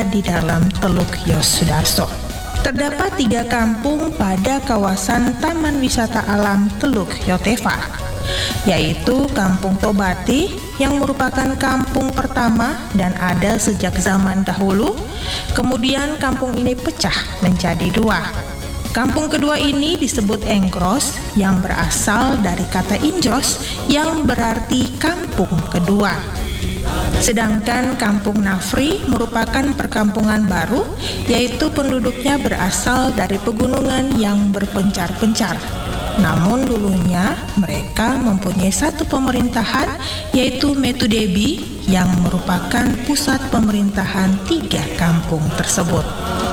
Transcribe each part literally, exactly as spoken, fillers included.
berada di dalam Teluk Yosudarso. Terdapat tiga kampung pada kawasan Taman Wisata Alam Teluk Yotefa, yaitu Kampung Tobati yang merupakan kampung pertama dan ada sejak zaman dahulu. Kemudian kampung ini pecah menjadi dua. Kampung kedua ini disebut Engkros yang berasal dari kata Injos yang berarti kampung kedua. Sedangkan Kampung Nafri merupakan perkampungan baru, yaitu penduduknya berasal dari pegunungan yang berpencar-pencar. Namun dulunya mereka mempunyai satu pemerintahan, yaitu Metudebi, yang merupakan pusat pemerintahan tiga kampung tersebut.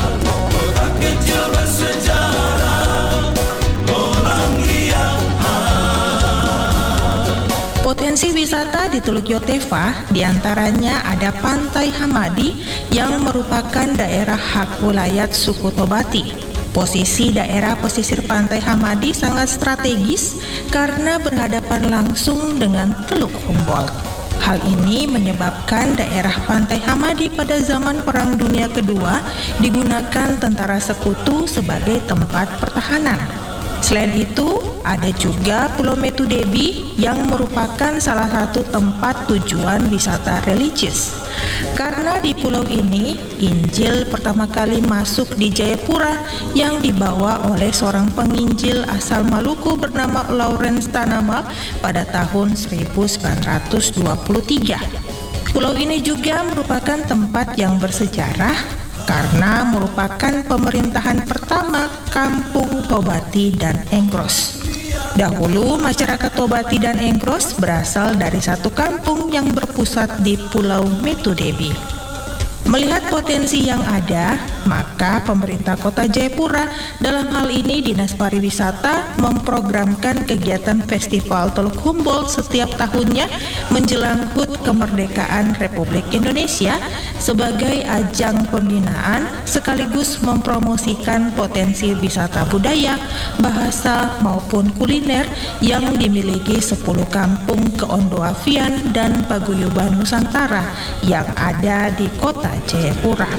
Potensi wisata di Teluk Yotefa diantaranya ada Pantai Hamadi yang merupakan daerah hak wilayah suku Tobati. Posisi daerah pesisir Pantai Hamadi sangat strategis karena berhadapan langsung dengan Teluk Humboldt. Hal ini menyebabkan daerah Pantai Hamadi pada zaman Perang Dunia Kedua digunakan tentara sekutu sebagai tempat pertahanan. Selain itu, ada juga Pulau Metudebi yang merupakan salah satu tempat tujuan wisata religius. Karena di pulau ini, Injil pertama kali masuk di Jayapura yang dibawa oleh seorang penginjil asal Maluku bernama Lawrence Tanama pada tahun seribu sembilan ratus dua puluh tiga. Pulau ini juga merupakan tempat yang bersejarah karena merupakan pemerintahan pertama Kampung Tobati dan Engkros. Dahulu masyarakat Tobati dan Engkros berasal dari satu kampung yang berpusat di Pulau Metudebi. Melihat potensi yang ada, maka pemerintah Kota Jayapura, dalam hal ini Dinas Pariwisata, memprogramkan kegiatan Festival Teluk Humboldt setiap tahunnya menjelang H U T Kemerdekaan Republik Indonesia sebagai ajang pembinaan sekaligus mempromosikan potensi wisata budaya, bahasa maupun kuliner yang dimiliki sepuluh kampung keondoafian dan paguyuban Nusantara yang ada di Kota Jayapura.